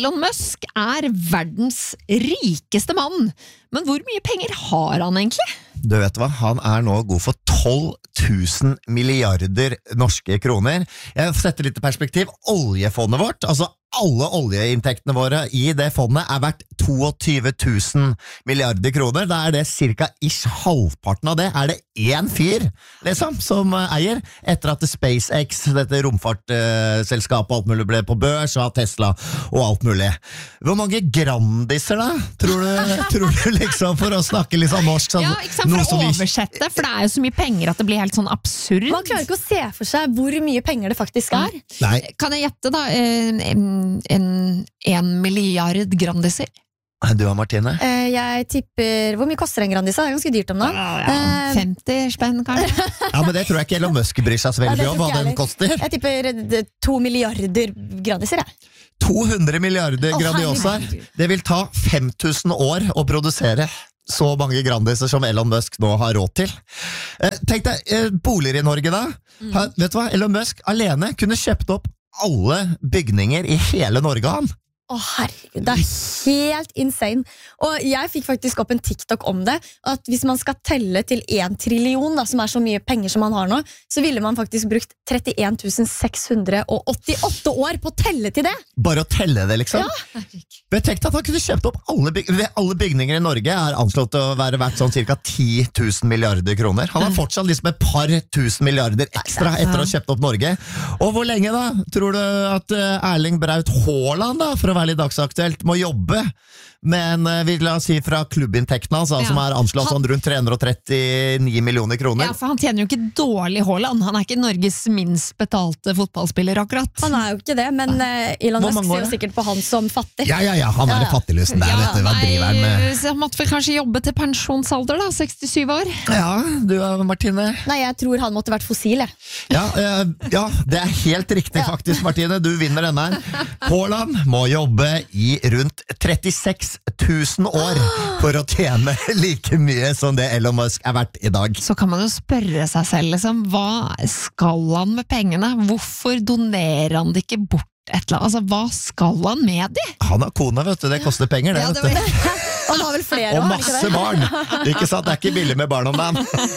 Elon Musk verdens rikeste mann, men hvor mye penger har han egentlig? Du vet hva, han nå god for 12 000 milliarder norske kroner. Jeg setter litt i perspektiv, oljefondet vårt, altså alle oljeinntektene våre i det fondet verdt 22 000 milliarder kroner. Da det cirka ish halvparten av det. Det en fyr, liksom, som eier, etter at SpaceX, dette romfartselskapet, alt mulig ble på børs, og Tesla og alt mulig. Hvor mange grandiser da, tror du liksom, for å snakke litt sånn norsk? Sånn, ja, ikke sant, for å oversette, for det jo så mye penger at det blir helt sånn absurd. Man klarer ikke å se for seg hvor mye penger det faktisk Nei. Kan jeg gjette da, en milliard grandiser? Du og Martine? Jeg tipper, hvor mye koster en Grandisa? Det ganske dyrt om da. 50 spenn kanskje? Ja, men det tror jeg ikke Elon Musk bryr seg så veldig om hva den koster. Jeg tipper 2 milliarder Grandiser, 200 milliarder Grandiosaer. Det vil ta 5000 år å produsere så mange Grandiser som Elon Musk nå har råd til. Tenk deg, boliger i Norge da. Vet du hva? Elon Musk alene kunne kjøpt opp alle bygninger i hele Norge han. Herregud, det helt insane. Og jeg fikk faktisk opp en TikTok om det, at hvis man skal telle til 1 trillion, da, som så mye penger som man har nå, så ville man faktisk brukt 31 688 år på å telle til det. Bare å telle det, liksom? Ja. Men tenk deg at han kunne kjøpt opp alle bygninger i Norge anslått å være verdt sånn cirka 10 000 milliarder kroner. Han har fortsatt liksom et par tusen milliarder ekstra etter å ha kjøpt opp Norge. Og hvor lenge da? Tror du at Erling Braut Haaland da, for å være litt dagsaktuelt, må jobbe, men vil la oss si fra klubbinntektene altså, som anslått sånn rundt 339 millioner kroner. Ja, for han tjener jo ikke dårlig Haaland. Han ikke Norges minst betalte fotballspiller akkurat. Han jo ikke det, men Elon Musk ser jo sikkert på han som fattig. Ja, han fattiglusen der, vet du, hva driver han med? Så han måtte vel kanskje jobbe til pensjonsalder da, 67 år. Ja, du Martine? Nei, jeg tror han måtte vært fossil, Ja, det helt riktig faktisk, Martine. Du vinner denne her. Haaland må jobbe i rundt 36 000 år for å tjene like mye som det Elon Musk verdt i dag. Så kan man jo spørre seg selv, liksom, hva skal han med pengene? Hvorfor donerer han det ikke bort et eller annet? Altså, hva skal han med det? Han har kone, vet du, det koster penger det, vet du. Han har vel flere og masse barn, ikke sant? Det ikke billig med barn om dagen.